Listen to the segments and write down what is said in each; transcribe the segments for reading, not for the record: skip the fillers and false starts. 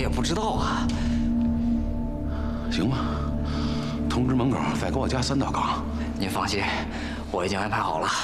也不知道啊。 行吧，通知门口再给我加3道岗。 您放心，我已经安排好了。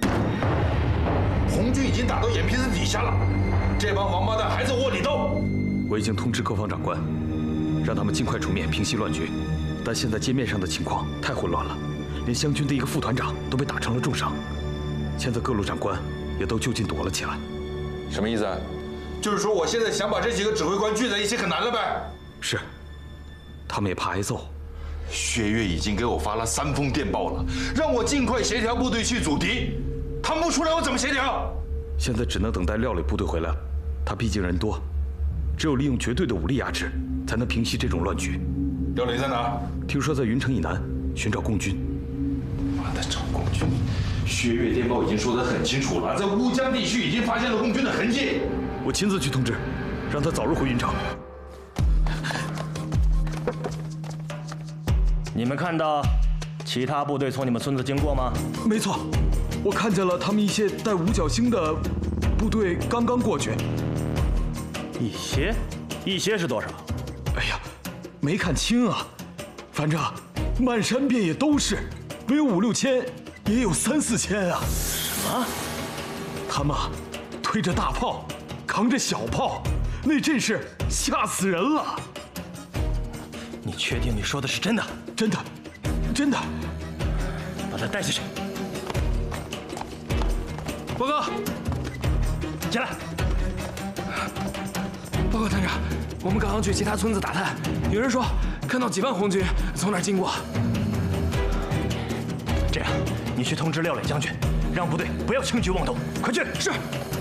红军已经打到眼皮子底下了，这帮王八蛋还在窝里斗。 我已经通知各方长官，让他们尽快出面平息乱局。但现在街面上的情况太混乱了，连湘军的一个副团长都被打成了重伤。现在各路长官也都就近躲了起来。 什么意思啊？就是说我现在想把这几个指挥官聚在一起很难了呗？ 是，他们也怕挨揍。 薛岳已经给我发了3封电报了，让我尽快协调部队去阻敌。他们不出来，我怎么协调？ 现在只能等待廖磊部队回来了。他毕竟人多，只有利用绝对的武力压制，才能平息这种乱局。 廖磊在哪？ 听说在云城以南寻找共军。 妈的，找共军！薛岳电报已经说得很清楚了，在乌江地区已经发现了共军的痕迹。 我亲自去通知，让他早日回云城。 你们看到其他部队从你们村子经过吗？ 没错，我看见了他们一些带五角星的部队刚刚过去。 一些是多少？ 哎呀，没看清啊，反正满山遍野都是，没有5、6千，也有3、4千啊。 什么？ 他们推着大炮，扛着小炮，那阵势吓死人了。 你确定你说的是真的？ 真的，真的。 把他带下去。 报告， 进来。 报告团长，我们刚刚去其他村子打探，有人说看到几万红军从那儿经过。 这样，你去通知廖磊将军，让部队不要轻举妄动。快去！是。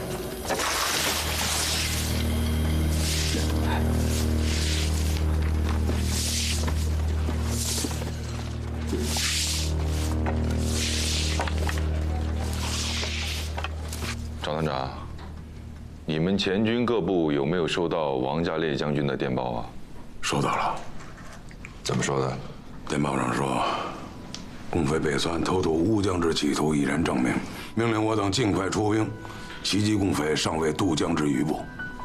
赵团长，你们前军各部有没有收到王家烈将军的电报啊？ 收到了。 怎么说的？ 电报上说，共匪北窜偷渡乌江之企图已然证明，命令我等尽快出兵，袭击共匪尚未渡江之余部。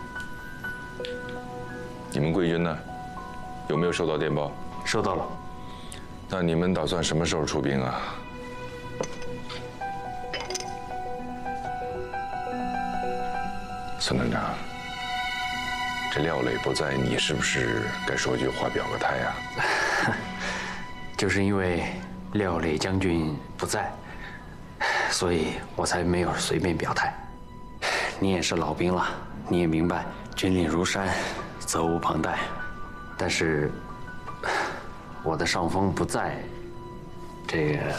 你们贵军呢？有没有收到电报？ 收到了。 那你们打算什么时候出兵啊？孙团长，这廖磊不在，你是不是该说句话表个态呀？ 就是因为廖磊将军不在，所以我才没有随便表态。你也是老兵了，你也明白军令如山，责无旁贷。但是我的上峰不在，这个。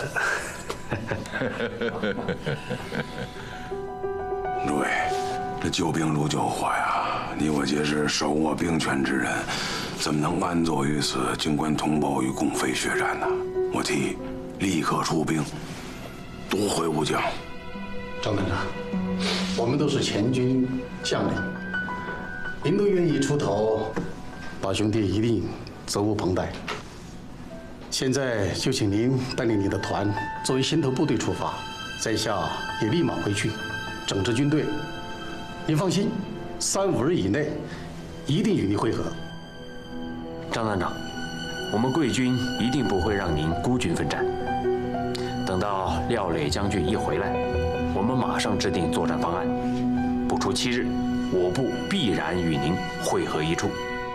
诸位，这救兵如救火呀！你我皆是手握兵权之人，怎么能安坐于此，静观同胞与共匪血战呢？我提立刻出兵，夺回乌江。 张团长，我们都是前军将领，您都愿意出头，八兄弟一定责无旁贷。现在就请您带领你的团作为先头部队出发，在下也立马回去整治军队。您放心，3、5日以内一定与您会合。 张团长，我们贵军一定不会让您孤军奋战。等到廖磊将军一回来，我们马上制定作战方案。不出7日，我部必然与您会合一处。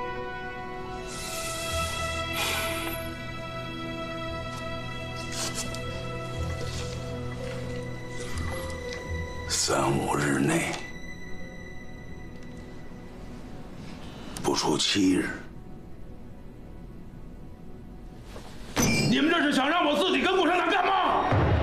3、5日内，不出7日。 你们这是想让我自己跟共产党干吗？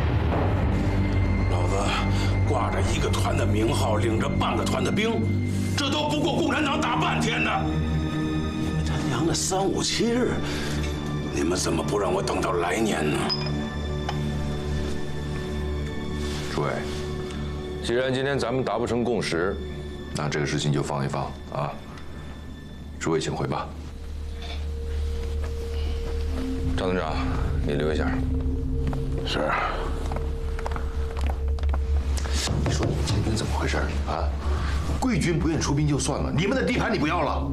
老子挂着一个团的名号，领着半个团的兵，这都不够共产党打半天呢。你们他娘的3、5、7日，你们怎么不让我等到来年呢？ 诸位，既然今天咱们达不成共识，那这个事情就放一放啊。诸位请回吧。张团长，你留一下。 是。 你说你们前军怎么回事啊？贵军不愿出兵就算了，你们的地盘你不要了？